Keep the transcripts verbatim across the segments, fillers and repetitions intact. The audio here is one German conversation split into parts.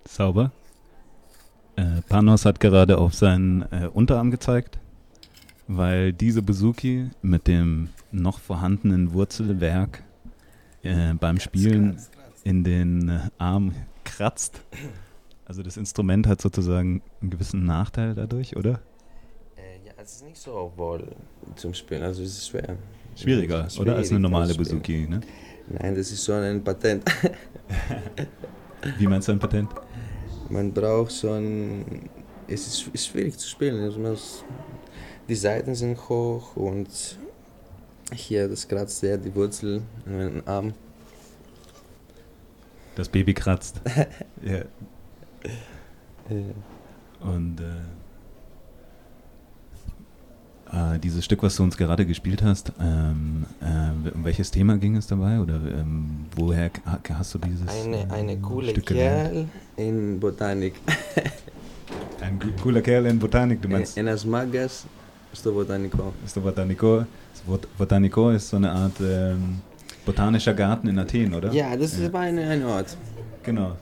Sauber. Äh, Panos hat gerade auf seinen äh, Unterarm gezeigt, weil diese Bouzouki mit dem noch vorhandenen Wurzelwerk äh, beim Spielen kratz, kratz, kratz. in den äh, Arm kratzt. Also das Instrument hat sozusagen einen gewissen Nachteil dadurch, oder? Äh, ja, es ist nicht so wohl zum Spielen, also es ist schwer. Schwieriger, ist oder? Als eine normale Bouzouki, ne? Nein, das ist so ein Patent. Wie meinst du ein Patent? Man braucht so ein... Es ist, ist schwierig zu spielen. Also muss, die Seiten sind hoch und hier, das kratzt sehr die Wurzel in meinen Arm. Das Baby kratzt. Ja. Ja. Und äh, äh, dieses Stück, was du uns gerade gespielt hast, ähm, äh, um welches Thema ging es dabei? Oder ähm, woher hast du dieses Eine, eine äh, coole Stück Kerl in Botanik. Ein cooler Kerl in Botanik, du meinst? En las Magas, sto Botanico. Sto Botanico. Botanico ist so eine Art ähm, botanischer Garten in Athen, oder? Ja, das ja. war ein, ein Ort. Genau.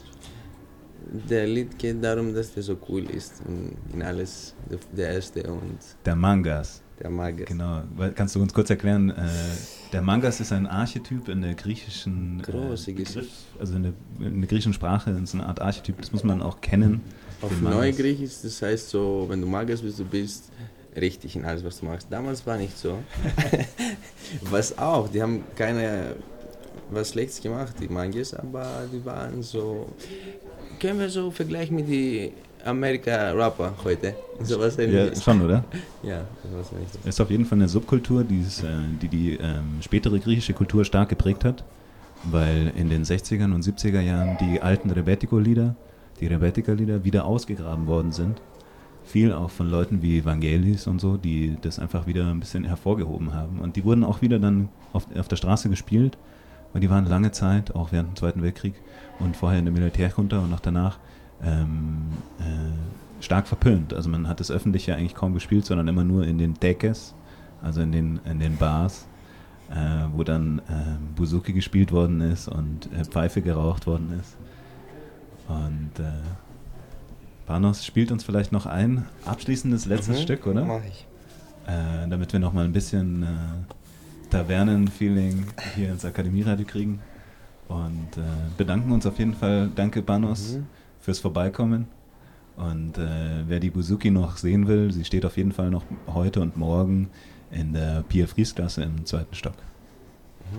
Der Lied geht darum, dass der so cool ist und in alles der Erste und... Der Mangas. Der Mangas. Genau. Kannst du uns kurz erklären, äh, der Mangas ist ein Archetyp in der griechischen... Große äh, Geschichte. Also in der, in der griechischen Sprache ist eine Art Archetyp, das muss man auch kennen. Auf Neugriechisch, das heißt so, wenn du Magas bist, du bist richtig in alles, was du machst. Damals war nicht so. Was auch, die haben keine... was Schlechtes gemacht, die Magiers, aber die waren so... Können wir so vergleichen mit den Amerika-Rapper heute? So was ja, schon, oder? Ja, sowas ähnliches. Es ist auf jeden Fall eine Subkultur, die ist, äh, die, die ähm, spätere griechische Kultur stark geprägt hat, weil in den sechzigern und siebziger Jahren die alten Rebetiko-Lieder, die Rebetika-Lieder wieder ausgegraben worden sind. Viel auch von Leuten wie Vangelis und so, die das einfach wieder ein bisschen hervorgehoben haben. Und die wurden auch wieder dann auf, auf der Straße gespielt, weil die waren lange Zeit, auch während dem Zweiten Weltkrieg und vorher in der Militärjunta und auch danach, ähm, äh, stark verpönt. Also man hat das öffentlich ja eigentlich kaum gespielt, sondern immer nur in den Dekes, also in den, in den Bars, äh, wo dann äh, Bouzouki gespielt worden ist und äh, Pfeife geraucht worden ist. Und äh, Panos spielt uns vielleicht noch ein abschließendes letztes mhm, Stück, oder? Mach ich. Äh, damit wir nochmal ein bisschen äh, Tavernen-Feeling hier ins Akademieradio kriegen. Und äh, bedanken uns auf jeden Fall. Danke, Panos, mhm. fürs Vorbeikommen. Und äh, wer die Bouzouki noch sehen will, sie steht auf jeden Fall noch heute und morgen in der Pia Fries Klasse im zweiten Stock.